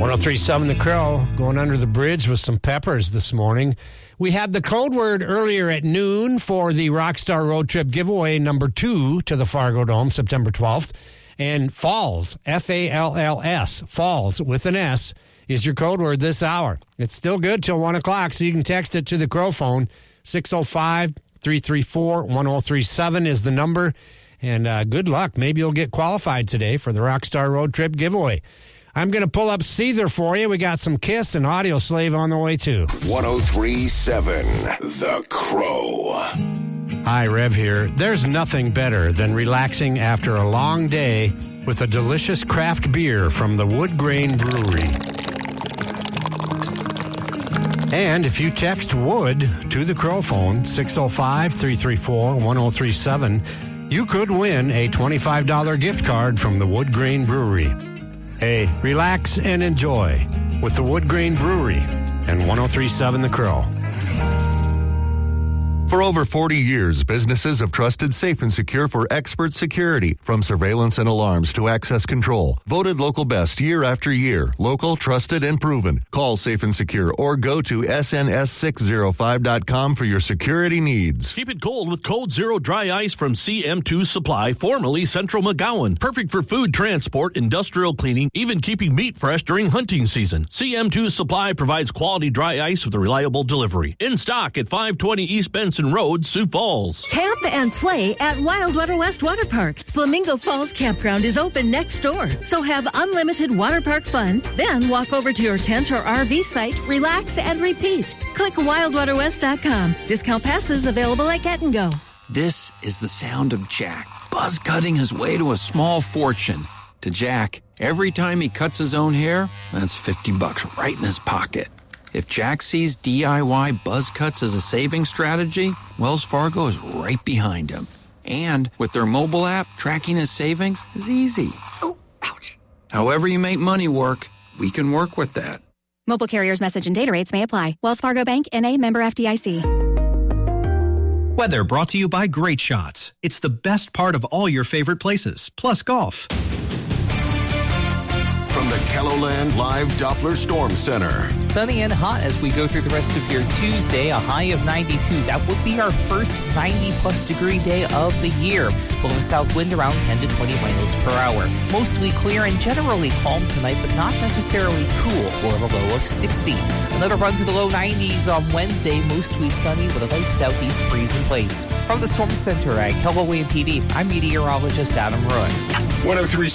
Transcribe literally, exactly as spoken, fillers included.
oh three point seven The Crow, going under the bridge with some peppers this morning. We had the code word earlier at noon for the Rockstar Road Trip giveaway number two to the Fargo Dome, September twelfth. And Falls, F A L L S, Falls with an S, is your code word this hour. It's still good till one o'clock, so you can text it to the Crow phone. six oh five, three three four, one oh three seven is the number. And uh, good luck. Maybe you'll get qualified today for the Rockstar Road Trip giveaway. I'm going to pull up Seether for you. We got some Kiss and Audio Slave on the way, too. one oh three point seven The Crow. Hi, Rev here. There's nothing better than relaxing after a long day with a delicious craft beer from the Wood Grain Brewery. And if you text WOOD to the Crow phone, six oh five, three three four, one oh three seven, you could win a twenty-five dollars gift card from the Wood Grain Brewery. Hey, relax and enjoy with the Wood Grain Brewery and one oh three point seven The Crow. For over forty years, businesses have trusted Safe and Secure for expert security, from surveillance and alarms to access control. Voted local best year after year. Local, trusted, and proven. Call Safe and Secure or go to S N S six oh five dot com for your security needs. Keep it cold with Cold Zero Dry Ice from C M two Supply, formerly Central McGowan. Perfect for food transport, industrial cleaning, even keeping meat fresh during hunting season. C M two Supply provides quality dry ice with a reliable delivery. In stock at five twenty East Benson Road, Sioux Falls. Camp and play at Wildwater West Water Park. Flamingo Falls Campground is open next door, so have unlimited water park fun, then walk over to your tent or R V site, relax, and repeat. Click wildwater west dot com. Discount passes available at Get and Go. This is the sound of Jack, buzz cutting his way to a small fortune. To Jack, every time he cuts his own hair, that's fifty bucks right in his pocket. If Jack sees D I Y buzz cuts as a saving strategy, Wells Fargo is right behind him. And with their mobile app, tracking his savings is easy. Oh, ouch. However you make money work, we can work with that. Mobile carriers' message and data rates may apply. Wells Fargo Bank, N A, member F D I C. Weather brought to you by Great Shots. It's the best part of all your favorite places, plus golf. From the KELOLAND Live Doppler Storm Center. Sunny and hot as we go through the rest of your Tuesday, a high of ninety-two. That would be our first ninety-plus degree day of the year. We'll have a south wind around ten to twenty miles per hour. Mostly clear and generally calm tonight, but not necessarily cool. We'll have a low of sixty. Another run to the low nineties on Wednesday, mostly sunny with a light southeast breeze in place. From the Storm Center at KELOLAND T V, I'm meteorologist Adam Roy. one oh three